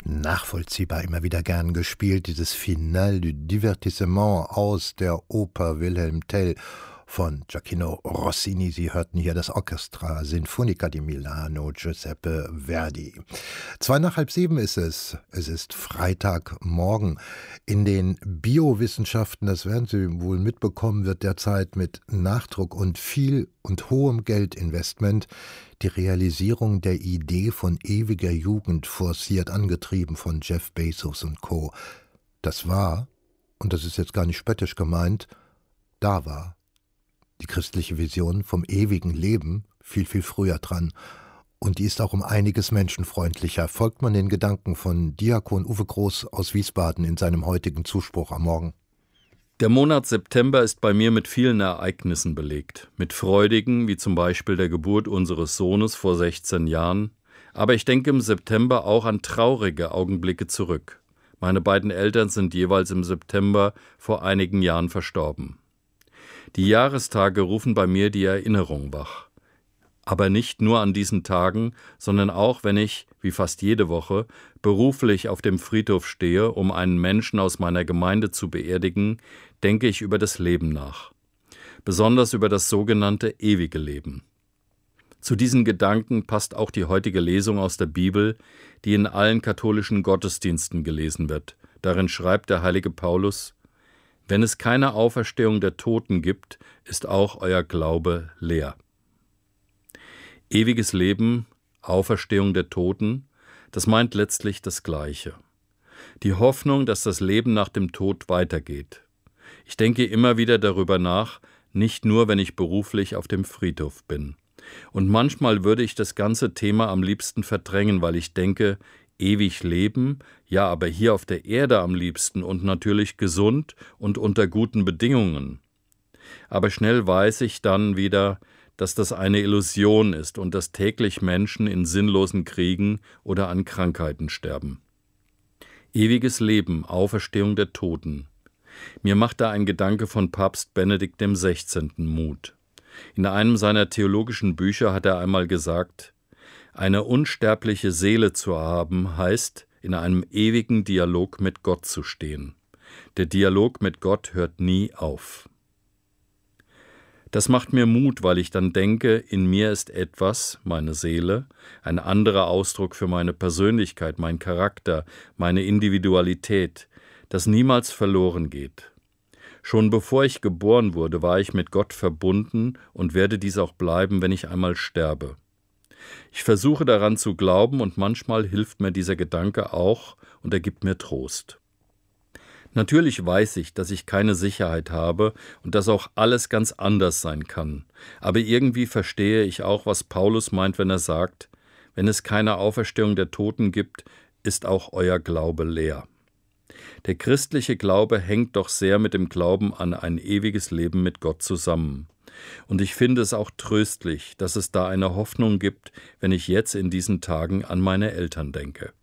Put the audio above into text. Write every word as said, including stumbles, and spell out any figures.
Nachvollziehbar immer wieder gern gespielt, dieses Finale du Divertissement aus der Oper Wilhelm Tell von Gioacchino Rossini. Sie hörten hier das Orchestra Sinfonica di Milano, Giuseppe Verdi. Zwei nach halb sieben ist es. Es ist Freitagmorgen. In den Biowissenschaften, das werden Sie wohl mitbekommen, wird derzeit mit Nachdruck und viel und hohem Geldinvestment die Realisierung der Idee von ewiger Jugend forciert, angetrieben von Jeff Bezos und Co. Das war, und das ist jetzt gar nicht spöttisch gemeint, da war die christliche Vision vom ewigen Leben viel, viel früher dran. Und die ist auch um einiges menschenfreundlicher. Folgt man den Gedanken von Diakon Uwe Groß aus Wiesbaden in seinem heutigen Zuspruch am Morgen. Der Monat September ist bei mir mit vielen Ereignissen belegt. Mit freudigen, wie zum Beispiel der Geburt unseres Sohnes vor sechzehn Jahren. Aber ich denke im September auch an traurige Augenblicke zurück. Meine beiden Eltern sind jeweils im September vor einigen Jahren verstorben. Die Jahrestage rufen bei mir die Erinnerung wach. Aber nicht nur an diesen Tagen, sondern auch, wenn ich, wie fast jede Woche, beruflich auf dem Friedhof stehe, um einen Menschen aus meiner Gemeinde zu beerdigen, denke ich über das Leben nach. Besonders über das sogenannte ewige Leben. Zu diesen Gedanken passt auch die heutige Lesung aus der Bibel, die in allen katholischen Gottesdiensten gelesen wird. Darin schreibt der heilige Paulus: Wenn es keine Auferstehung der Toten gibt, ist auch euer Glaube leer. Ewiges Leben, Auferstehung der Toten, das meint letztlich das Gleiche. Die Hoffnung, dass das Leben nach dem Tod weitergeht. Ich denke immer wieder darüber nach, nicht nur, wenn ich beruflich auf dem Friedhof bin. Und manchmal würde ich das ganze Thema am liebsten verdrängen, weil ich denke, ewig leben, ja, aber hier auf der Erde am liebsten und natürlich gesund und unter guten Bedingungen. Aber schnell weiß ich dann wieder, dass das eine Illusion ist und dass täglich Menschen in sinnlosen Kriegen oder an Krankheiten sterben. Ewiges Leben, Auferstehung der Toten. Mir macht da ein Gedanke von Papst Benedikt dem Sechzehnten Mut. In einem seiner theologischen Bücher hat er einmal gesagt: Eine unsterbliche Seele zu haben, heißt, in einem ewigen Dialog mit Gott zu stehen. Der Dialog mit Gott hört nie auf. Das macht mir Mut, weil ich dann denke, in mir ist etwas, meine Seele, ein anderer Ausdruck für meine Persönlichkeit, mein Charakter, meine Individualität, das niemals verloren geht. Schon bevor ich geboren wurde, war ich mit Gott verbunden und werde dies auch bleiben, wenn ich einmal sterbe. Ich versuche daran zu glauben und manchmal hilft mir dieser Gedanke auch und er gibt mir Trost. Natürlich weiß ich, dass ich keine Sicherheit habe und dass auch alles ganz anders sein kann. Aber irgendwie verstehe ich auch, was Paulus meint, wenn er sagt: Wenn es keine Auferstehung der Toten gibt, ist auch euer Glaube leer. Der christliche Glaube hängt doch sehr mit dem Glauben an ein ewiges Leben mit Gott zusammen. Und ich finde es auch tröstlich, dass es da eine Hoffnung gibt, wenn ich jetzt in diesen Tagen an meine Eltern denke.